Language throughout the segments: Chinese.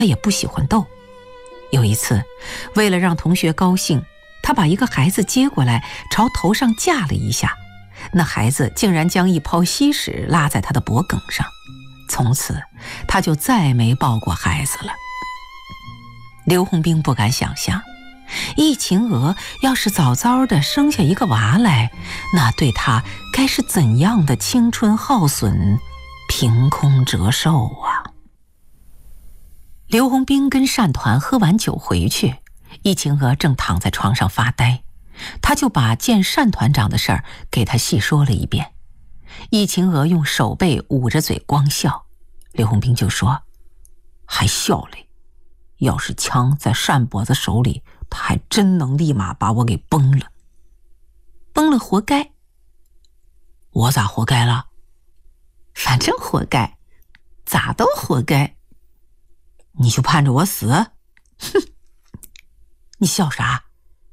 他也不喜欢逗。有一次，为了让同学高兴，他把一个孩子接过来，朝头上架了一下，那孩子竟然将一泡稀屎拉在他的脖梗上。从此，他就再没抱过孩子了。刘洪兵不敢想象，易秦娥要是早早地生下一个娃来，那对他该是怎样的青春耗损、凭空折寿啊！刘洪兵跟单团喝完酒回去，易秦娥正躺在床上发呆，他就把见单团长的事儿给他细说了一遍。易秦娥用手背捂着嘴光笑，刘洪兵就说：“还笑嘞，要是枪在单伯子手里，他还真能立马把我给崩了。崩了活该。我咋活该了？反正活该，咋都活该。你就盼着我死？哼，你笑啥？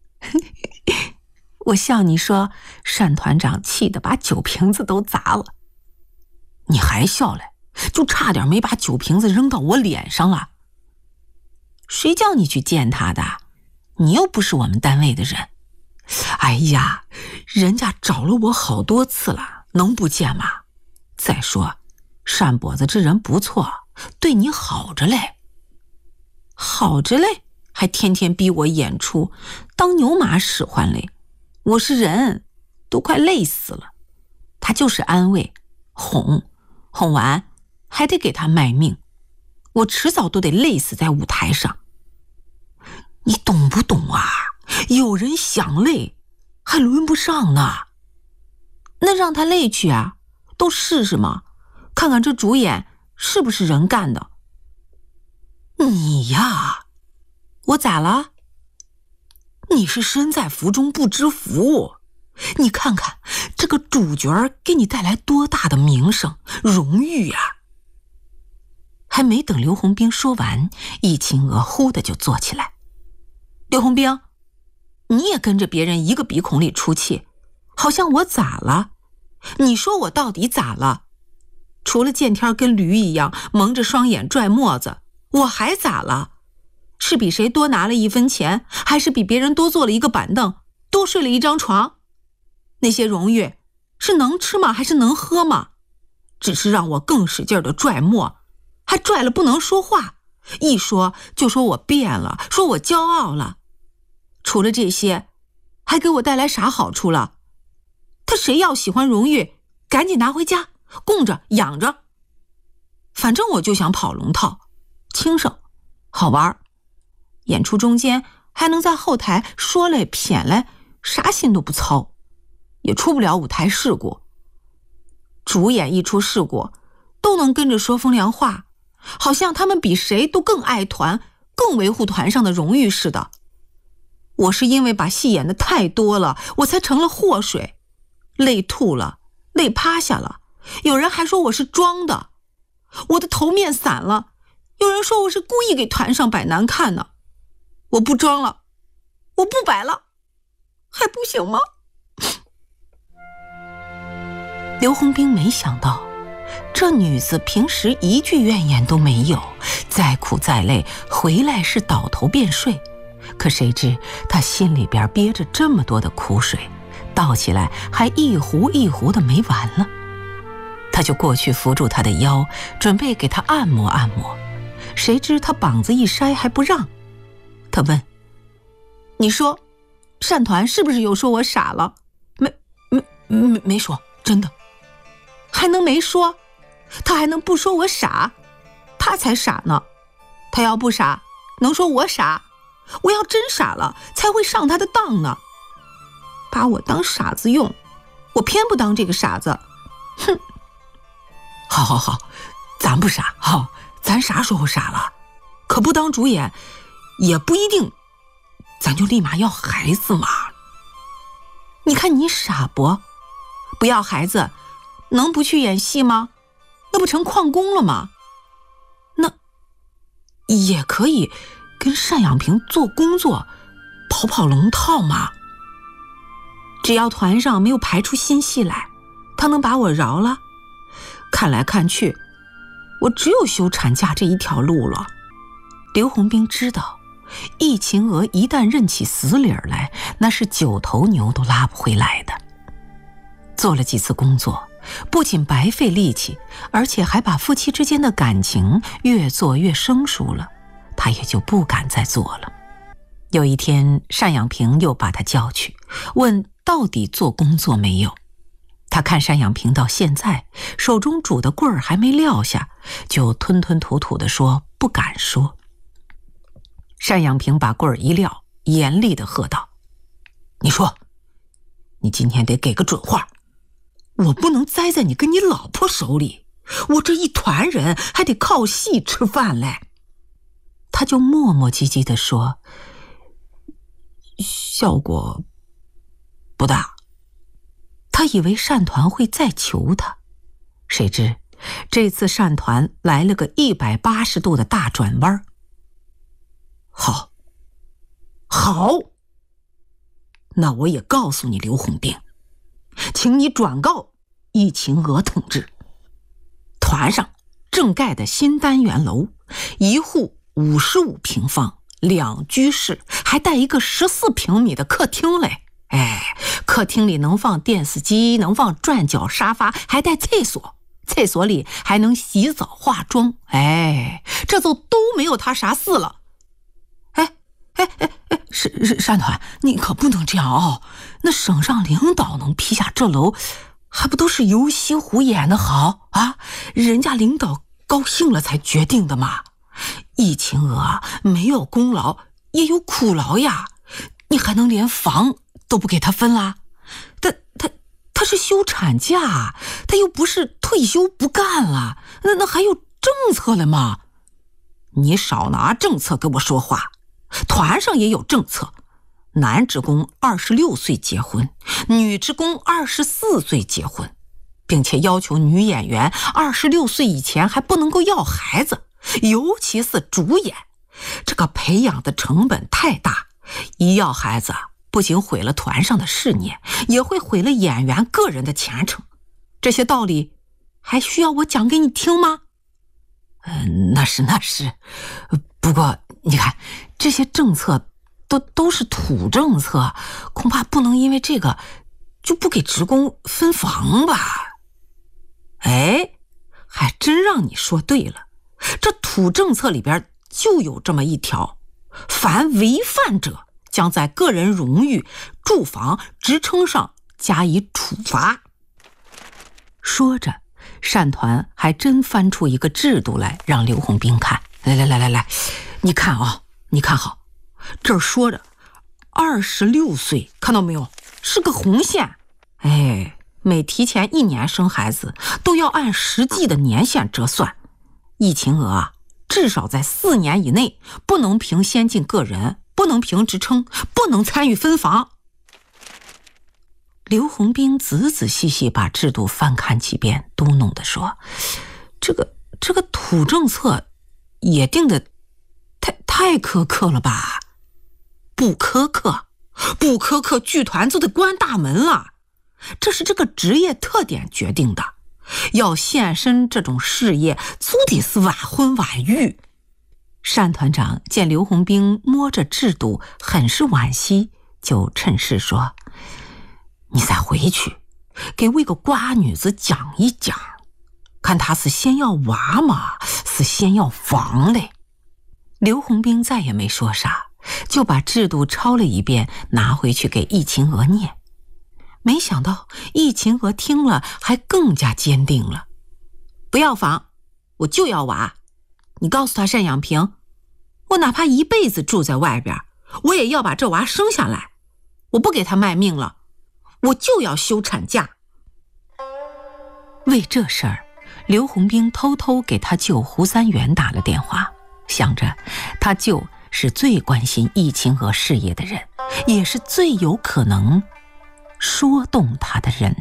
我笑你说单团长气得把酒瓶子都砸了。你还笑嘞？就差点没把酒瓶子扔到我脸上了。谁叫你去见他的？你又不是我们单位的人。哎呀，人家找了我好多次了，能不见吗？再说单伯子这人不错，对你好着嘞。好着嘞，还天天逼我演出，当牛马使唤嘞。我是人，都快累死了。他就是安慰哄完还得给他卖命，我迟早都得累死在舞台上。你懂不懂啊？有人想累还轮不上呢。那让他累去啊，都试试嘛，看看这主演是不是人干的。你呀，我咋了？你是身在福中不知福。你看看这个主角给你带来多大的名声荣誉啊！还没等刘洪兵说完，易秦娥忽的就坐起来。刘洪兵，你也跟着别人一个鼻孔里出气，好像我咋了？你说我到底咋了？除了见天跟驴一样蒙着双眼拽沫子，我还咋了？是比谁多拿了1分钱，还是比别人多坐了一个板凳，多睡了一张床？那些荣誉是能吃吗？还是能喝吗？只是让我更使劲的拽沫，还拽了不能说话，一说就说我变了，说我骄傲了。除了这些，还给我带来啥好处了？他谁要喜欢荣誉，赶紧拿回家供着养着。反正我就想跑龙套，轻省好玩，演出中间还能在后台说来谝来，啥心都不操，也出不了舞台事故。主演一出事故都能跟着说风凉话，好像他们比谁都更爱团，更维护团上的荣誉似的。我是因为把戏演得太多了，我才成了祸水，累吐了，累趴下了。有人还说我是装的，我的头面散了，有人说我是故意给团上摆难看呢。我不装了，我不摆了，还不行吗？刘洪兵没想到，这女子平时一句怨言都没有，再苦再累回来是倒头便睡。可谁知她心里边憋着这么多的苦水，倒起来还一壶一壶的没完了。他就过去扶住她的腰，准备给她按摩按摩，谁知她膀子一筛还不让。他问：你说单团是不是又说我傻了？没说，真的。还能没说？他还能不说我傻？他才傻呢。他要不傻能说我傻？我要真傻了才会上他的当呢。把我当傻子用，我偏不当这个傻子。哼！好，咱不傻，好，咱啥时候傻了？可不当主演也不一定咱就立马要孩子嘛。你看你傻不要孩子能不去演戏吗？那不成旷工了吗？那也可以跟单养平做工作，跑龙套嘛。只要团上没有排出新戏来，他能把我饶了？看来看去，我只有休产假这一条路了。 刘洪兵知道，易秦娥一旦认起死理儿来，那是9头牛都拉不回来的。做了几次工作，不仅白费力气，而且还把夫妻之间的感情越做越生疏了，他也就不敢再做了。有一天，单养平又把他叫去，问到底做工作没有。他看单养平到现在手中拄的棍儿还没撂下，就吞吞吐吐地说不敢说。单养平把棍儿一撂，严厉地喝道：“你说，你今天得给个准话，我不能栽在你跟你老婆手里，我这一团人还得靠戏吃饭嘞。”他就磨磨唧唧地说：“效果不大。”他以为单团会再求他，谁知这次单团来了个180度的大转弯。好，那我也告诉你刘洪兵，请你转告易秦娥同志，团上正盖的新单元楼，1户55平方，2居室，还带一个14平米的客厅嘞。客厅里能放电视机，能放转角沙发，还带厕所，厕所里还能洗澡化妆。这就都没有他啥事了。单团，你可不能这样哦！那省上领导能批下这楼，还不都是游西湖演的好啊？人家领导高兴了才决定的嘛。易秦娥没有功劳也有苦劳呀，你还能连房都不给他分啦？他是休产假，他又不是退休不干了，那还有政策了吗？你少拿政策跟我说话。团上也有政策，男职工26岁结婚，女职工24岁结婚，并且要求女演员26岁以前还不能够要孩子，尤其是主演，这个培养的成本太大，一要孩子不仅毁了团上的事业，也会毁了演员个人的前程。这些道理还需要我讲给你听吗？那是，不过你看这些政策都是土政策，恐怕不能因为这个就不给职工分房吧。还真让你说对了，这土政策里边就有这么一条，凡违犯者将在个人荣誉、住房、职称上加以处罚。说着，单团还真翻出一个制度来让刘洪兵看。来，你看啊，你看好，这儿说着26岁，看到没有，是个红线。每提前1年生孩子都要按实际的年限折算。易秦娥至少在4年以内不能凭先进个人，不能凭职称，不能参与分房。刘洪兵仔仔细细把制度翻看几遍，嘟哝地说：“这个土政策也定得太苛刻了吧？不苛刻，剧团就得关大门了。这是这个职业特点决定的，要现身这种事业，就得是晚婚晚育。”单团长见刘洪兵摸着制度，很是惋惜，就趁势说：“你再回去给我一个瓜女子讲一讲，看她是先要娃嘛，是先要房嘞。”刘洪兵再也没说啥，就把制度抄了一遍，拿回去给易秦娥念。没想到易秦娥听了还更加坚定了：“不要房，我就要娃。你告诉他单养平，我哪怕一辈子住在外边，我也要把这娃生下来，我不给他卖命了，我就要休产假。”为这事儿，刘洪兵偷偷给他舅胡三元打了电话，想着他舅是最关心易秦娥事业的人，也是最有可能说动他的人。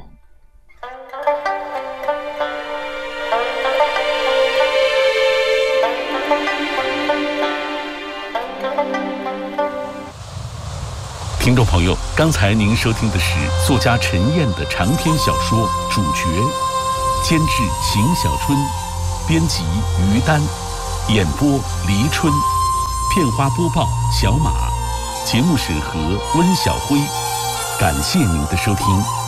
听众朋友，刚才您收听的是作家陈燕的长篇小说《主角》，监制邢小春，编辑于丹，演播黎春。 片花播报小马，节目审核温小辉。感谢您的收听。